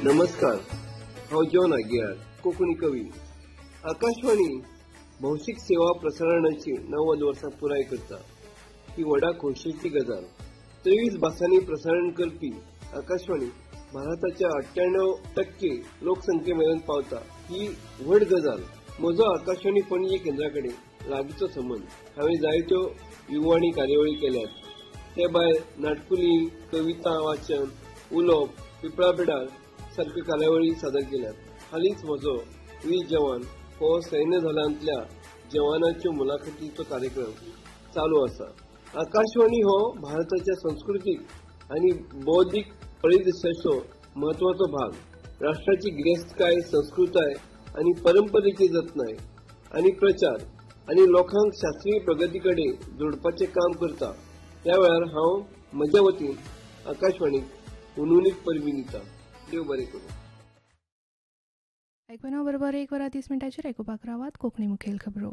नमस्कार, हांव जॉन आग्यार, कोंकणी कवी. आकाशवाणी भौशीक सेवा प्रसारणाची 90 वर्सां पुराय करता. ही व्हडा खोशयेची गजाल. 23 भासांनी प्रसारण करपी आकाशवाणी भारताच्या 98% लोकसंख्येमेरेन पावता. ही व्हड गजाल. म्हजो आकाशवाणी पणजी केंद्रा कडेन लागींचो संबंध. हांवें जायत्यो युवाणी कार्यावळी केल्यात. ते भायर नाटकुली, कविता वाचन, उलोवप, पिपळा पिडार सारक्यो कार्यावळी सादर केल्यात. हालींच म्हजो वीर जवान हो सैन्य दलांतल्या जवानांच्यो मुलाखतीचो कार्यक्रम चालू आसा. आकाशवाणी हो भारताच्या संस्कृतीक आनी बौद्धीक परिदिशाचो म्हत्वाचो भाग. राष्ट्राची गिरेस्तकाय, संस्कृताय आनी परंपरेची जतनाय आनी प्रचार आनी लोकांक शास्त्रीय प्रगती कडेन जोडपाचें काम करता. त्या वेळार हांव म्हज्या वतीन आकाशवाणीक उनुनीत परबीं दिता. देव बरें करूं. आयकूना बरोबर 1:30 आयकुपाक रावात कोंकणी मुखेल खबरो.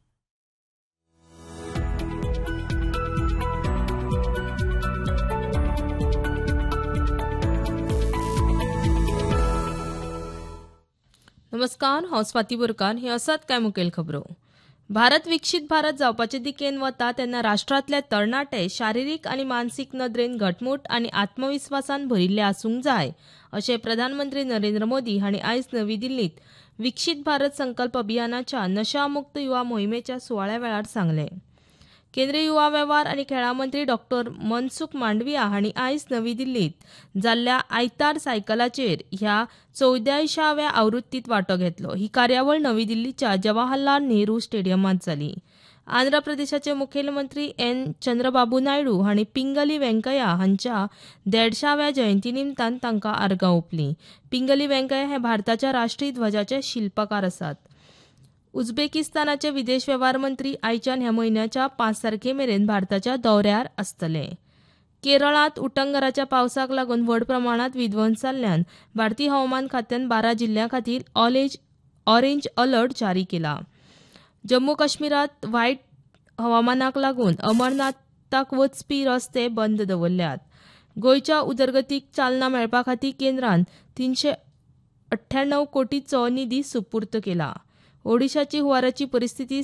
नमस्कार, हांव स्वाती बोरकार. हे आसात कांय मुखेल खबरो. भारत विकसीत भारत जावपाचे दिकेन वता तेन्ना राष्ट्रांतले तरणाटे शारिरीक आनी मानसीक नदरेन घटमूट आनी आत्मविस्वासान भरिल्ले आसूंक जाय अशें प्रधानमंत्री नरेंद्र मोदी हांणी आयज नवी दिल्लींत विकसीत भारत संकल्प अभियानाच्या नशामुक्त युवा मोहिमेच्या सुवाळ्या वेळार सांगलें. केंद्रीय युवा वेव्हार आनी खेळां मंत्री डॉ. मनसुख मांडविया हांणी आयज नवी दिल्लींत जाल्ल्या आयतार सायकलाचेर ह्या 14व्या आवृत्तींत वांटो घेतलो. ही कार्यावळ नवी दिल्लीच्या जवाहरलाल नेहरू स्टेडियमांत जाली. आंध्र प्रदेशाचे मुखेलमंत्री एन. चंद्रबाबू नायडू हांणी पिंगली वेंकय्या हांच्या 150व्या जयंती निमतान तांकां आर्गां ओंपलीं. पिंगली वेंकय्या हे भारताच्या राष्ट्रीय ध्वजाचे शिल्पकार आसात. उझबेकिस्तानाचे विदेश वेव्हार मंत्री आयच्यान ह्या म्हयन्याच्या 5 तारखेमेरेन भारताच्या दौऱ्यार आसतले. केरळांत उटंगराच्या पावसाक लागून व्हड प्रमाणांत विध्वंस जाल्ल्यान भारतीय हवामान खात्यान 12 जिल्ह्यां खातीर ऑरेंज अलर्ट जारी केला. जम्मू काश्मीरांत वायट हवामानाक लागून अमरनाथाक वचपी रस्ते बंद दवरल्यात. गोंयच्या उदरगतीक चालना मेळपा खातीर केंद्रान 398 कोटींचो निधी सुपूर्द केला. ओडिशाची हुंवाराची परिस्थिती